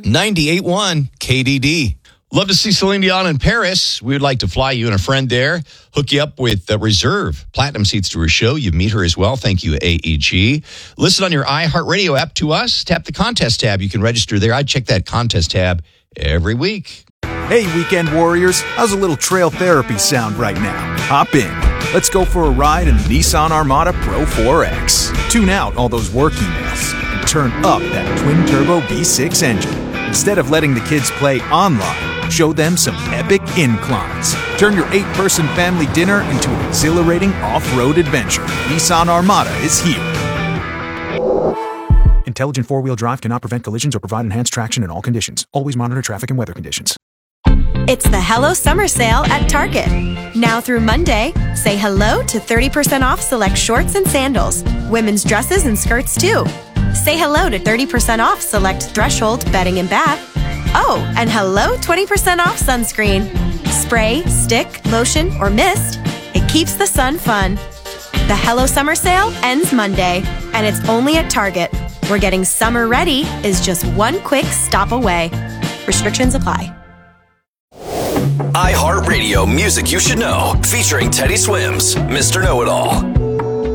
98.1 KDD. Love to see Celine Dion in Paris. We would like to fly you and a friend there, hook you up with Reserve Platinum seats to her show. You meet her as well. Thank you, AEG. Listen on your iHeartRadio app to us. Tap the contest tab. You can register there. I check that contest tab every week. Hey, weekend warriors. How's a little trail therapy sound right now? Hop in. Let's go for a ride in the Nissan Armada Pro 4X. Tune out all those work emails and turn up that twin-turbo V6 engine. Instead of letting the kids play online, show them some epic inclines. Turn your 8-person family dinner into an exhilarating off-road adventure. Nissan Armada is here. Intelligent four-wheel drive cannot prevent collisions or provide enhanced traction in all conditions. Always monitor traffic and weather conditions. It's the Hello Summer Sale at Target. Now through Monday, say hello to 30% off select shorts and sandals. Women's dresses and skirts too. Say hello to 30% off select Threshold bedding and bath. Oh, and hello 20% off sunscreen. Spray, stick, lotion, or mist. It keeps the sun fun. The Hello Summer Sale ends Monday, and it's only at Target, where getting summer ready is just one quick stop away. Restrictions apply. iHeartRadio Music You Should Know, featuring Teddy Swims, Mr. Know-It-All.